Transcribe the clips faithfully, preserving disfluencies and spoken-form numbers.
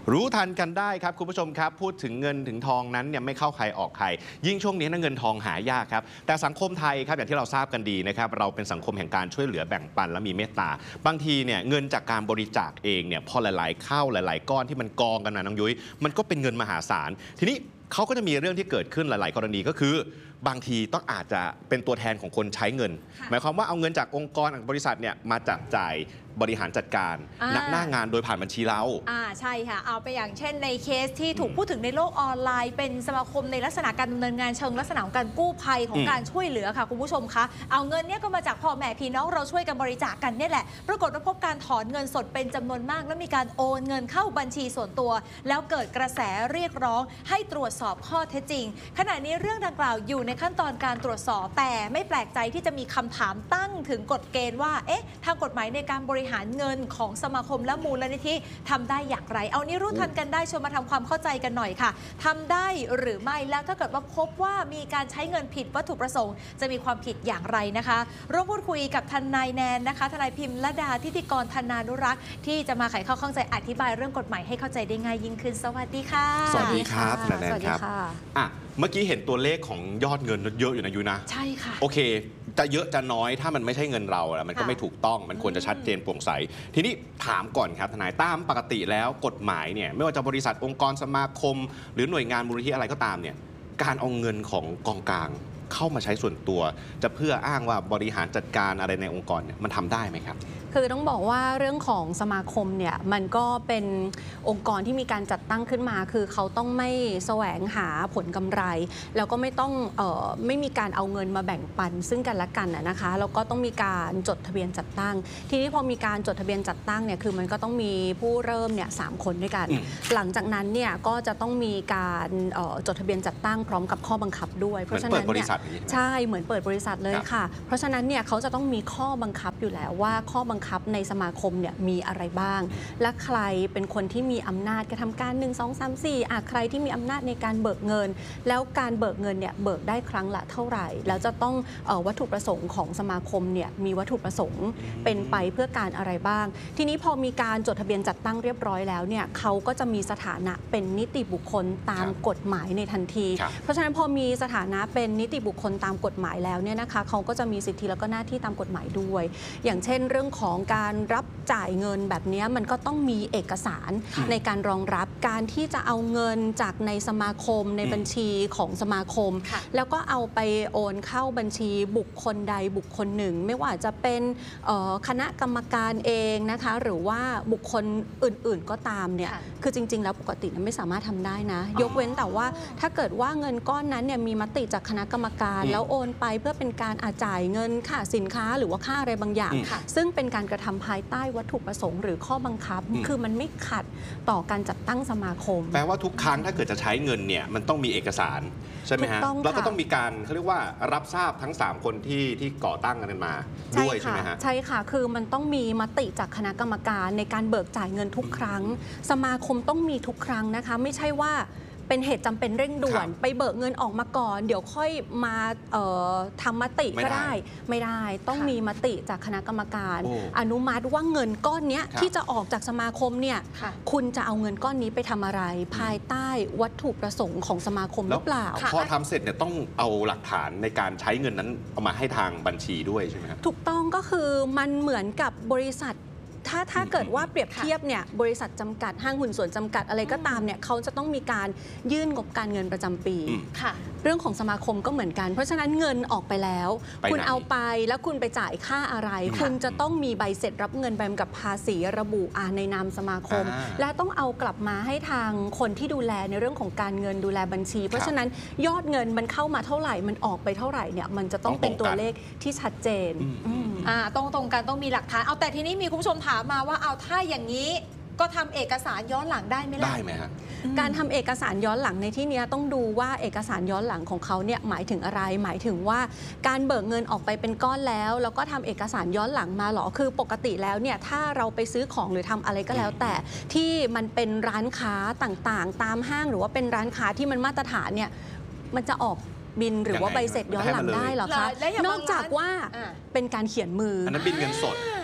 รู้ทันกันได้ครับคุณผู้ชมครับพูดถึงเงินถึงทองนั้นเนี่ยไม่เข้าใครออกใครยิ่งช่วงนี้นะเงินทองหายากครับแต่สังคมไทยครับอย่างที่เราทราบกันดีนะครับเราเป็นสังคมแห่งการช่วยเหลือแบ่งปันและมีเมตตาบางทีเนี่ยเงินจากการบริจาคเองเนี่ยพอหลายๆเข้าหลายๆก้อนที่มันกองกันนะน้องยุ้ยมันก็เป็นเงินมหาศาลทีนี้เขาก็จะมีเรื่องที่เกิดขึ้นหลายๆกรณีก็คือบางทีต้องอาจจะเป็นตัวแทนของคนใช้เงินหมายความว่าเอาเงินจากองค์กรบริษัทเนี่ยมาจับจ่ายบริหารจัดการนักหน้างานโดยผ่านบัญชีเราอ่าใช่ค่ะเอาไปอย่างเช่นในเคสที่ถูกพูดถึงในโลกออนไลน์เป็นสมาคมในลักษณะการดำเนินงานเชิงลักษณะของการกู้ภัยของการช่วยเหลือค่ะคุณผู้ชมคะเอาเงินเนี้ยก็มาจากพ่อแม่พี่น้องเราช่วยกันบริจาคกันเนี่ยแหละปรากฏว่าพบการถอนเงินสดเป็นจำนวนมากแล้วมีการโอนเงินเข้าบัญชีส่วนตัวแล้วเกิดกระแสเรียกร้องให้ตรวจสอบข้อเท็จจริงขณะนี้เรื่องดังกล่าวอยู่ในขั้นตอนการตรวจสอบแต่ไม่แปลกใจที่จะมีคำถามตั้งถึงกฎเกณฑ์ว่าเอ๊ะทางกฎหมายในการบริหารเงินของสมาคมและมูลนิธิทำได้อย่างไรเอานี่รู้ทันกันได้ชวนมาทำความเข้าใจกันหน่อยค่ะทำได้หรือไม่แล้วถ้าเกิดว่าพบว่ามีการใช้เงินผิดวัตถุประสงค์จะมีความผิดอย่างไรนะคะร่วมพูดคุยกับทนายแนนนะคะทนายพิมพ์ละดาทิติกรธนานุรักษ์ที่จะมาไขข้อข้องใจอธิบายเรื่องกฎหมายให้เข้าใจได้ง่ายยิ่งขึ้นสวัสดีค่ะสวัสดีครับทนายแนนครับอ่ะเมื่อกี้เห็นตัวเลขของยอดเงินเยอะอยู่นะยูนะใช่ค่ะโอเคจะเยอะจะน้อยถ้ามันไม่ใช่เงินเราอะมันก็ไม่ถูกต้องมันควรจะชัดเจนโปร่งใสทีนี้ถามก่อนครับทนายตามปกติแล้วกฎหมายเนี่ยไม่ว่าจะบริษัทองค์กรสมาคมหรือหน่วยงานมูลนิธิอะไรก็ตามเนี่ยการเอาเงินของกองกลางเข้ามาใช้ส่วนตัวจะเพื่ออ้างว่าบริหารจัดการอะไรในองค์กรเนี่ยมันทำได้ไหมครับคือต้องบอกว่าเรื่องของสมาคมเนี่ยมันก็เป็นองค์กรที่มีการจัดตั้งขึ้นมาคือเขาต้องไม่แสวงหาผลกำไรแล้วก็ไม่ต้องเอ่อไม่มีการเอาเงินมาแบ่งปันซึ่งกันและกันนะคะแล้วก็ต้องมีการจดทะเบียนจัดตั้งทีนี้พอมีการจดทะเบียนจัดตั้งเนี่ยคือมันก็ต้องมีผู้เริ่มเนี่ยสามคนด้วยกันหลังจากนั้นเนี่ยก็จะต้องมีการจดทะเบียนจัดตั้งพร้อมกับข้อบังคับด้วยเพราะฉะนั้นเนี่ยใช่เหมือนเปิดบริษัทเลยค่ะเพราะฉะนั้นเนี่ยเขาจะต้องมีข้อบังคับอยู่แล้วว่าข้อบังคับในสมาคมเนี่ยมีอะไรบ้างและใครเป็นคนที่มีอำนาจกระทำการหนึ่ง สอง สาม สี่อ่ะใครที่มีอำนาจในการเบิกเงินแล้วการเบิกเงินเนี่ยเบิกได้ครั้งละเท่าไหร่แล้วจะต้องเอ่อวัตถุประสงค์ของสมาคมเนี่ยมีวัตถุประสงค์เป็นไปเพื่อการอะไรบ้างทีนี้พอมีการจดทะเบียนจัดตั้งเรียบร้อยแล้วเนี่ยเขาก็จะมีสถานะเป็นนิติบุคคลตามกฎหมายในทันทีเพราะฉะนั้นพอมีสถานะเป็นนิติบุคคลตามกฎหมายแล้วเนี่ยนะคะเขาก็จะมีสิทธิแล้วก็หน้าที่ตามกฎหมายด้วยอย่างเช่นเรื่องของการรับจ่ายเงินแบบนี้มันก็ต้องมีเอกสารในการรองรับการที่จะเอาเงินจากในสมาคมในบัญชีของสมาคมแล้วก็เอาไปโอนเข้าบัญชีบุคคลใดบุคคลหนึ่งไม่ว่าจะเป็นคณะกรรมการเองนะคะหรือว่าบุคคลอื่นๆก็ตามเนี่ยคือจริงๆแล้วปกติไม่สามารถทำได้นะยกเว้นแต่ว่าถ้าเกิดว่าเงินก้อนนั้นเนี่ยมีมติจากคณะกรรมการแล้วโอนไปเพื่อเป็นการอาจ่ายเงินค่าสินค้าหรือว่าค่าอะไรบางอย่างซึ่งเป็นการกระทำภายใต้วัตถุประสงค์หรือข้อบังคับคือมันไม่ขัดต่อการจัดตั้งสมาคมแปลว่าทุกครั้งถ้าเกิดจะใช้เงินเนี่ยมันต้องมีเอกสารใช่ไหมฮะแล้วก็ต้องมีการเขาเรียกว่ารับทราบทั้งสามคนที่ที่ก่อตั้งกันมาด้วยใช่ไหมฮะใช่ค่ะคือมันต้องมีมติจากคณะกรรมการในการเบิกจ่ายเงินทุกครั้งสมาคมต้องมีทุกครั้งนะคะไม่ใช่ว่าเป็นเหตุจำเป็นเร่งด่วนไปเบิกเงินออกมาก่อนเดี๋ยวค่อยมาทำมติก็ได้ไม่ได้ต้องมีมติจากคณะกรรมการอนุมัติว่าเงินก้อนนี้ที่จะออกจากสมาคมเนี่ยคุณจะเอาเงินก้อนนี้ไปทำอะไรภายใต้วัตถุประสงค์ของสมาคมหรือเปล่าพอทำเสร็จเนี่ยต้องเอาหลักฐานในการใช้เงินนั้นเอามาให้ทางบัญชีด้วยใช่ไหมครับถูกต้องก็คือมันเหมือนกับบริษัทถ้าถ้าเกิดว่าเปรียบเทียบเนี่ยบริษัทจำกัดห้างหุ้นส่วนจำกัดอะไรก็ตามเนี่ยเขาจะต้องมีการยื่นงบการเงินประจำปีเรื่องของสมาคมก็เหมือนกันเพราะฉะนั้นเงินออกไปแล้วคุณเอาไปแล้วคุณไปจ่ายค่าอะไรคุณจะต้องมีใบเสร็จรับเงินใบกำกับภาษีระบุในนามสมาคมและต้องเอากลับมาให้ทางคนที่ดูแลในเรื่องของการเงินดูแลบัญชีเพราะฉะนั้นยอดเงินมันเข้ามาเท่าไหร่มันออกไปเท่าไหร่เนี่ยมันจะต้องเป็นตัวเลขที่ชัดเจนอ่าต้องตรงกันต้องมีหลักฐานเอาแต่ทีนี้มีคุณผู้ชมถามมาว่าเอาถ้าอย่างนี้ก็ทำเอกสารย้อนหลังได้ไหมล่ะได้ไหมฮะการทำเอกสารย้อนหลังในที่นี้ต้องดูว่าเอกสารย้อนหลังของเขาเนี่ยหมายถึงอะไรหมายถึงว่าการเบิกเงินออกไปเป็นก้อนแล้วแล้วก็ทำเอกสารย้อนหลังมาหรอคือปกติแล้วเนี่ยถ้าเราไปซื้อของหรือทำอะไรก็แล้วแต่ที่มันเป็นร้านค้าต่างๆตามห้างหรือว่าเป็นร้านค้าที่มันมาตรฐานเนี่ยมันจะออกบินหรือว่าใบเสร็จย้อนหลังได้หรอคะนอกจากว่าเป็นการเขียนมืออันนั้นบินเงินสด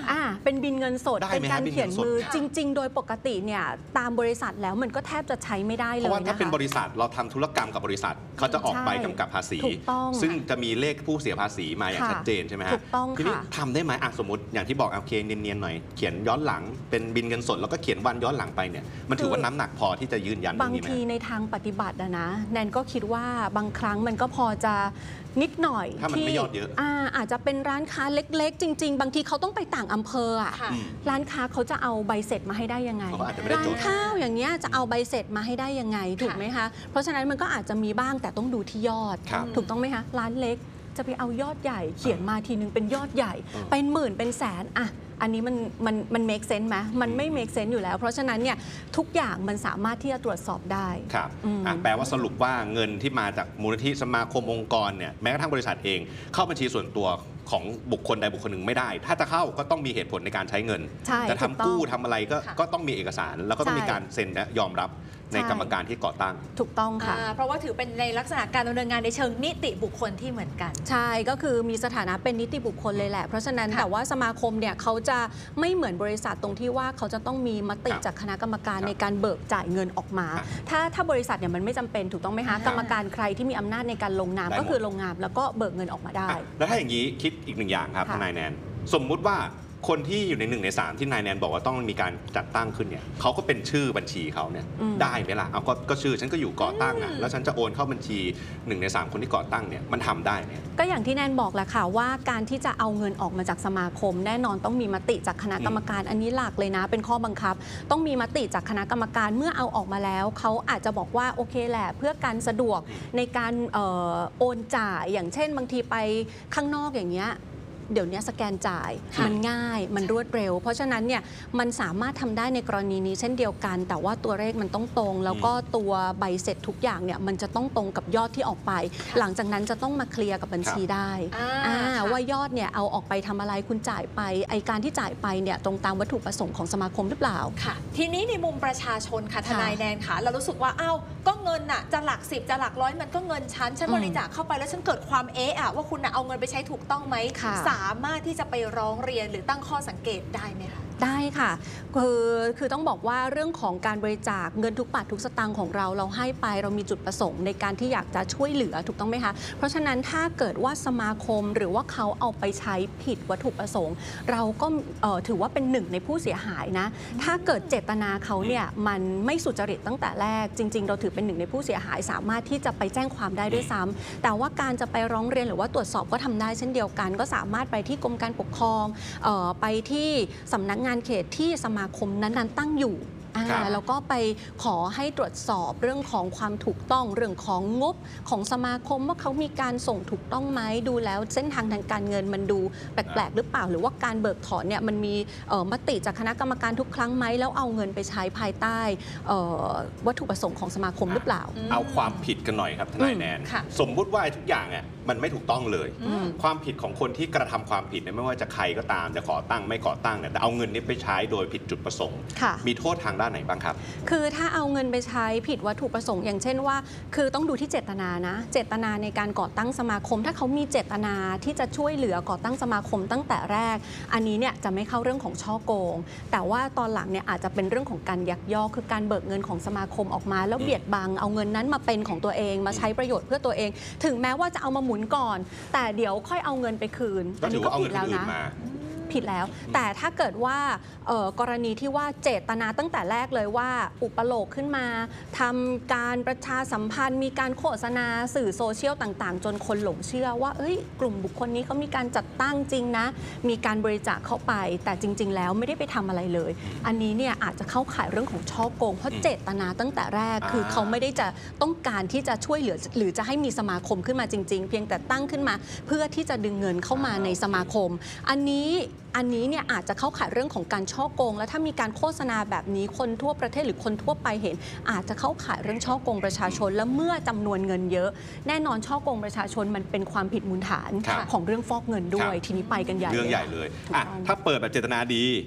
อ่าเป็นบินเงินสดได้เป็นไหมฮะการเขียนมือบินเงินสดจริง ๆ โดยปกติเนี่ยตามบริษัทแล้วมันก็แทบจะใช้ไม่ได้เพเลยราะว่าถ้านะคะเป็นบริษัทเราทำธุรกรรมกับบริษัทเขาจะออกใบกำกับภาษีถูกต้องซึ่งจะมีเลขผู้เสียภาษีมาอย่างค่ะชัดเจนใช่ไหมฮะถูกต้องทีนี้ค่ะทำได้ไหมอ่ะสมมติอย่างที่บอกโอเคเนียนๆหน่อยเขียนย้อนหลังเป็นบินเงินสดแล้วก็เขียนวันย้อนหลังไปเนี่ยมันถือว่าน้ำหนักพอที่จะยืนยันตรบางงนี้ไหมทีในทางปฏิบัติอะนะแนนก็คิดว่าบางครั้งมันก็พอจะนิดหน่อยถ้ามันที่ไม่ยอดเยอะอ่าอาจจะเป็นร้านค้าเล็ก ๆ จริง ๆ บางทีเขาต้องไปต่างอำเภออะค่ะอืมร้านค้าเขาจะเอาใบเสร็จมาให้ได้ยังไงเขาก็อาจจะไม่ได้จดร้านข้าวอย่างเงี้ยจะเอาใบเสร็จมาให้ได้ยังไงถูกไหมคะเพราะฉะนั้นมันก็อาจจะมีบ้างแต่ต้องดูที่ยอดครับถูกต้องไหมคะร้านเล็กจะไปเอายอดใหญ่ เขียนมาทีนึงเป็นยอดใหญ่อืมเป็นหมื่นเป็นแสนอะอันนี้มันมันมัน make sense ไหมมันไม่ make sense อยู่แล้ว เพราะฉะนั้นเนี่ยทุกอย่างมันสามารถที่จะตรวจสอบได้ครับอืมอ่ะแปลว่าสรุปว่าเงินที่มาจากมูลนิธิสมาคมองค์กรเนี่ยแม้กระทั่งบริษัทเอง เข้าบัญชีส่วนตัวของบุคคลใดบุคคลหนึ่งไม่ได้ ถ้าจะเข้าก็ต้องมีเหตุผลในการใช้เงินใช่จะถูกต้องทำกู้ทำอะไรก็ค่ะก็ต้องมีเอกสาร แล้วก็ต้องใช่มีการเซ็นและยอมรับในใช่กรรมการที่ก่อตั้งถูกต้องค่ะอ่าเพราะว่าถือเป็นในลักษณะการดำเนินงานในเชิงนิติบุคคลที่เหมือนกันใช่ก็คือมีสถานะเป็นนิติบุคคลเลยแหละ เพราะฉะนั้นค่ะแต่ว่าสมาคมเนี่ยเขาจะไม่เหมือนบริษัทตรงที่ว่าเขาจะต้องมีมติครับจากคณะกรรมการครับในการเบิกจ่ายเงินออกมาครับถ้าถ้าบริษัทเนี่ยมันไม่จำเป็นถูกต้องไหมคะอ่ากรรมการใครที่มีอำนาจในการลงนามได้หมดก็คือลงนามแล้วก็เบิกเงินออกมาได้อ่ะแล้วถ้าอย่างนี้คิดอีกหนึ่งอย่างครับค่ะทนายแนนสมมุติว่าคนที่อยู่ในหนึ่งในสามที่นายแนนบอกว่าต้องมีการจัดตั้งขึ้นเนี่ยเขาก็เป็นชื่อบัญชีเขาเนี่ยอืมได้ไหมล่ะเอาก็ก็ชื่อฉันก็อยู่ก่อตั้งอ่ะอืมแล้วฉันจะโอนเข้าบัญชีหนึ่งในสามคนที่ก่อตั้งเนี่ยมันทำได้ไหมก็อย่างที่แนนบอกแหละค่ะว่าการที่จะเอาเงินออกมาจากสมาคม แน่นอนต้องมีมติจากคณะกรรมการอันนี้หลักเลยนะ เป็นข้อบังคับ ต้องมีมติจากคณะกรรมการเมื่อเอาออกมาแล้วเขาอาจจะบอกว่าโอเคแหละ เพื่อการสะดวกในการเอ่อโอนจ่ายอย่างเช่น บางทีไปข้างนอกอย่างเงี้ยเดี๋ยวนี้สแกนจ่ายค่ะมันง่ายมันรวดเร็ว เพราะฉะนั้นเนี่ยมันสามารถทำได้ในกรณีนี้เช่นเดียวกัน แต่ว่าตัวเลขมันต้องตรง แล้วก็ตัวใบเสร็จทุกอย่างเนี่ยมันจะต้องตรงกับยอดที่ออกไป หลังจากนั้นจะต้องมาเคลียร์กับบัญชีได้อ่าอ่าค่ะว่ายอดเนี่ยเอาออกไปทำอะไรคุณจ่ายไปไอการที่จ่ายไปเนี่ยตรงตามวัตถุประสงค์ของสมาคมหรือเปล่าค่ะ ทีนี้ในมุมประชาชนค่ะทนายแนนค่ะ เรารู้สึกว่าอ้าวก็เงินน่ะจะหลักสิบจะหลักร้อยมันก็เงินฉันฉันอืมบริจาคเข้าไปแล้วฉันเกิดความเอะอะว่าคุณน่ะเอาเงินไปใช้ถูกต้องไหมค่ะสามารถที่จะไปร้องเรียนหรือตั้งข้อสังเกตได้ไหมคะได้ค่ะคือคือต้องบอกว่าเรื่องของการบริจาคเงินทุกบาททุกสตางค์ของเราเราให้ไปเรามีจุดประสงค์ในการที่อยากจะช่วยเหลือถูกต้องไหมคะเพราะฉะนั้นถ้าเกิดว่าสมาคมหรือว่าเขาเอาไปใช้ผิดวัตถุประสงค์ เราก็เอ่อถือว่าเป็นหนึ่งในผู้เสียหายนะถ้าเกิดเจตนาเขาเนี่ยมันไม่สุจริตตั้งแต่แรกจริง ๆ เราถือเป็นหนึ่งในผู้เสียหายสามารถที่จะไปแจ้งความได้ด้วยซ้ำแต่ว่าการจะไปร้องเรียนหรือว่าตรวจสอบก็ทำได้เช่นเดียวกัน ก็สามารถไปที่กรมการปกครองเอ่อไปที่สำนักงานเขตที่สมาคมนั้นๆตั้งอยู่อ่าครับแล้วก็ไปขอให้ตรวจสอบเรื่องของความถูกต้องเรื่องของงบของสมาคมว่าเขามีการส่งถูกต้องไหมดูแล้วเส้นทางทางการเงินมันดูแปลกๆหรือเปล่าหรือว่าการเบิกถอนเนี่ยมันมีเอ่อมติจากคณะกรรมการทุกครั้งไหมแล้วเอาเงินไปใช้ภายใต้เอ่อวัตถุประสงค์ของสมาคมหรือเปล่าอืมเอาความผิดกันหน่อยครับทนายแนนค่ะสมมุติว่าไอ้ทุกอย่างอ่ะมันไม่ถูกต้องเลยอืมความผิดของคนที่กระทำความผิดเนี่ยไม่ว่าจะใครก็ตามจะก่อตั้งไม่ก่อตั้งเนี่ยแต่เอาเงินนี้ไปใช้โดยผิดจุดประสงค์ค่ะมีโทษทางด้านไหนบ้างครับคือถ้าเอาเงินไปใช้ผิดวัตถุประสงค์อย่างเช่นว่า คือต้องดูที่เจตนานะ เจตนาในการก่อตั้งสมาคม ถ้าเขามีเจตนาที่จะช่วยเหลือก่อตั้งสมาคมตั้งแต่แรก อันนี้เนี่ยจะไม่เข้าเรื่องของช่อโกง แต่ว่าตอนหลังเนี่ยอาจจะเป็นเรื่องของการยักยอกคือการเบิกเงินของสมาคมออกมา แล้วเบียดบังเอาเงินนั้นมาเป็นของตัวเองมาใช้ประโยชน์เพื่อตัวเอง ถึงแม้ว่าจะเอามาหมุนก่อน แต่เดี๋ยวค่อยเอาเงินไปคืนก็ถือว่าเอาเงินคนอื่นนะมาผิดแล้ว แต่ถ้าเกิดว่าเอ่อกรณีที่ว่าเจตนาตั้งแต่แรกเลยว่าอุปโลกขึ้นมาทำการประชาสัมพันธ์ มีการโฆษณาสื่อโซเชียลต่างๆ จนคนหลงเชื่อว่าเอ้ยกลุ่มบุคคลนี้เขามีการจัดตั้งจริงนะ มีการบริจาคเข้าไป แต่จริง ๆ แล้วไม่ได้ไปทำอะไรเลย อันนี้เนี่ยอาจจะเข้าข่ายเรื่องของช่อโกง เพราะเจตนาตั้งแต่แรกอ่าคือเขาไม่ได้จะต้องการที่จะช่วยเหลือหรือจะให้มีสมาคมขึ้นมาจริง ๆ เพียงแต่ตั้งขึ้นมา เพื่อที่จะดึงเงินเข้ามาในสมาคม อันนี้ อันนี้เนี่ยอาจจะเข้าข่ายเรื่องของการช่อโกง และถ้ามีการโฆษณาแบบนี้คนทั่วประเทศหรือคนทั่วไปเห็น อาจจะเข้าข่ายเรื่องช่อโกงประชาชน และเมื่อจำนวนเงินเยอะ แน่นอนช่อโกงประชาชนมันเป็นความผิดมูลฐานครับของเรื่องฟอกเงินด้วยครับทีนี้ไปกันใหญ่เรื่องใหญ่เลยถูกอ่ะต้องถ้าเปิดแบบเจตนาดี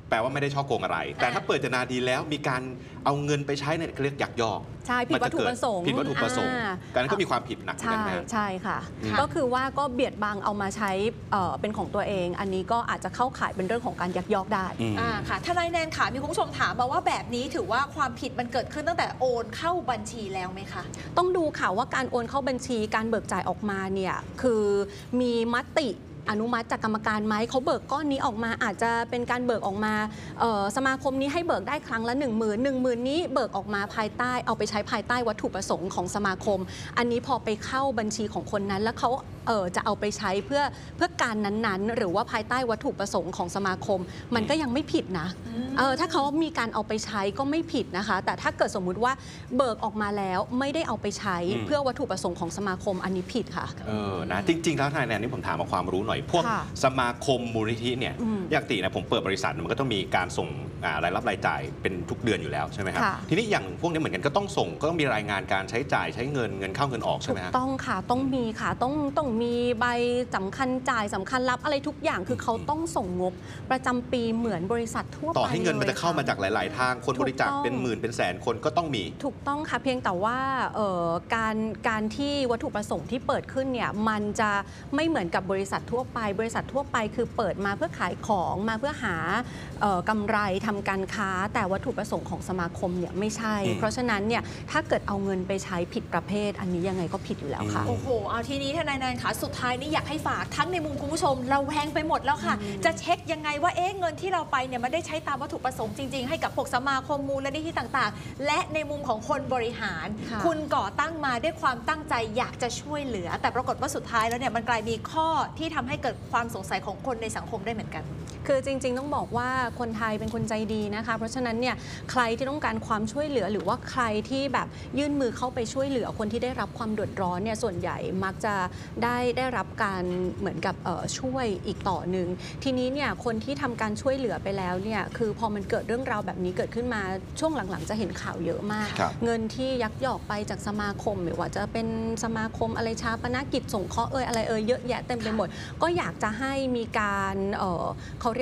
แปลว่าไม่ได้ช่อโกงอะไร แต่ถ้าเปิดเจตนาดีแล้วมีการเอาเงินไปใช้เนี่ยเรียกยักยอกใช่ผิดวัตถุประสงค์ผิดวัตถุประสงค์อ่าการนั้นก็มีความผิดหนักเหมือนใช่กันนะใช่ค่ะอืมก็คือว่าก็เบียดบังเอามาใช้เอ่อเป็นของตัวเอง อันนี้ก็อาจจะเข้าข่ายเป็นเรื่องของการยักยอกได้อืมอ่าค่ะทนายแนนค่ะมีคุณผู้ชมถามมาว่าแบบนี้ถือว่าความผิดมันเกิดขึ้นตั้งแต่โอนเข้าบัญชีแล้วไหมคะต้องดูค่ะว่าการโอนเข้าบัญชีการเบิกจ่ายออกมาเนี่ยคือมีมติอนุมัติจากกรรมการไหมเขาเบิกก้อนนี้ออกมาอาจจะเป็นการเบิกออกมาเอ่อสมาคมนี้ให้เบิกได้ครั้งละ หนึ่งหมื่น หนึ่งหมื่นนี้เบิกออกมาภายใต้เอาไปใช้ภายใต้วัตถุประสงค์ของสมาคม อันนี้พอไปเข้าบัญชีของคนนั้นแล้วเขาเออจะเอาไปใช้เพื่อเพื่อการนั้นๆ หรือว่าภายใต้วัตถุประสงค์ของสมาคม มันก็ยังไม่ผิดนะเออถ้าเขามีการเอาไปใช้ก็ไม่ผิดนะคะ แต่ถ้าเกิดสมมุติว่าเบิกออกมาแล้วไม่ได้เอาไปใช้อืมเพื่อวัตถุประสงค์ของสมาคมอันนี้ผิดค่ะเออนะจริง ๆ แล้วทนายแนนนี่ผมถามมาความรู้หน่อย พวกค่ะสมาคมมูลนิธิเนี่ยอืมอย่างตีนะผมเปิดบริษัทมันก็ต้องมีการส่งอ่ารายรับรายจ่ายเป็นทุกเดือนอยู่แล้วใช่ไหมครับค่ะทีนี้อย่างพวกนี้เหมือนกันก็ต้องส่งก็ต้องมีรายงานการใช้จ่ายใช้เงินเงินเข้าเงินออกใช่ถูไหมกฮะต้องค่ะต้องมีค่ะต้องต้องมีใบสำคัญจ่ายสำคัญรับอะไรทุกอย่างคือเขาต้องส่งงบประจำปีเหมือนบริษัททั่วไปต่อให้เงินมันจะเข้ามาลยจากหลาย ๆ ทางคนบริจาคถูกต้องเป็นหมื่นเป็นแสนคนก็ต้องมีถูกต้องค่ะเพียงแต่ว่าเอ่อการการที่วัตถุประสงค์ที่เปิดขึ้นเนี่ยมันจะไม่เหมือนกับบริษัททั่วไป บริษัททั่วไปคือเปิดมาเพื่อขายของมาเพื่อหาเอ่อกำไรทำการค้า แต่วัตถุประสงค์ของสมาคมเนี่ยไม่ใช่อืมเพราะฉะนั้นเนี่ยถ้าเกิดเอาเงินไปใช้ผิดประเภท อันนี้ยังไงก็ผิดอยู่แล้วค่ะโอ้โห เอาทีนี้ทนายแนนค่ะสุดท้ายนี่อยากให้ฝากทั้งในมุมคุณผู้ชมเราแวงไปหมดแล้วค่ะ จะเช็คยังไงว่าเอ๊ะเงินที่เราไปเนี่ยมันได้ใช้ตามวัตถุประสงค์จริง ๆ ให้กับพวกสมาคมมูลนิธิต่างๆ และในมุมของคนบริหารค่ะคุณก่อตั้งมาด้วยความตั้งใจอยากจะช่วยเหลือ แต่ปรากฏว่าสุดท้ายแล้วเนี่ยมันกลายมีข้อที่ทำให้เกิดความสงสัยของคนในสังคมได้เหมือนกันคือจริงๆ ต้องบอกว่าคนไทยเป็นคนใจดีนะคะ เพราะฉะนั้นเนี่ยใครที่ต้องการความช่วยเหลือหรือว่าใครที่แบบยื่นมือเข้าไปช่วยเหลือคนที่ได้รับความเดือดร้อนเนี่ยส่วนใหญ่มักจะได้ได้รับการเหมือนกับเอ่อช่วยอีกต่อหนึ่งทีนี้เนี่ยคนที่ทำการช่วยเหลือไปแล้วเนี่ยคือพอมันเกิดเรื่องราวแบบนี้เกิดขึ้นมาช่วงหลังๆ จะเห็นข่าวเยอะมากครับเงินที่ยักยอกไปจากสมาคมไม่ว่าจะเป็นสมาคมอะไรชาปนกิจสงเคราะห์เอ่ยอะไรเอ่ยเยอะแยะเต็มไปหมด ก็อยากจะให้มีการเอ่อเขา